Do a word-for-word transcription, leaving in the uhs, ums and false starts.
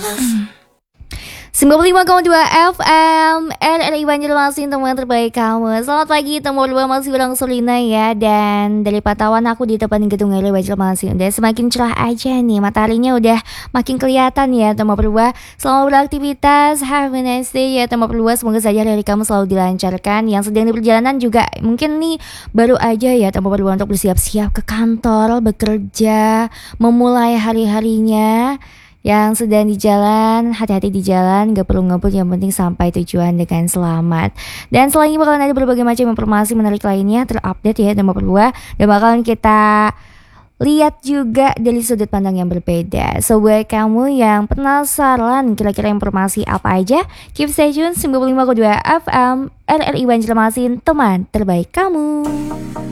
sembilan puluh lima koma dua F M R R I Banjarmasin, teman terbaik kamu. Selamat pagi, temu berdua masih bilang Solina ya. Dan dari pantauan aku di depan gedung R R I Banjarmasin udah semakin cerah aja nih, mataharinya udah makin kelihatan ya teman berdua. Selamat beraktivitas, have a nice day ya teman berdua. Semoga saja hari kamu selalu dilancarkan. Yang sedang di perjalanan juga mungkin nih baru aja ya teman berdua untuk bersiap-siap ke kantor, bekerja, memulai hari-harinya. Yang sedang di jalan, hati-hati di jalan, gak perlu ngebut, yang penting sampai tujuan dengan selamat. Dan selanjutnya bakalan ada berbagai macam informasi menarik lainnya terupdate ya teman berdua. Dan bakalan kita lihat juga dari sudut pandang yang berbeda. So buat kamu yang penasaran kira-kira informasi apa aja, keep stay tune sembilan puluh lima koma dua F M R R I Banjarmasin, teman terbaik kamu.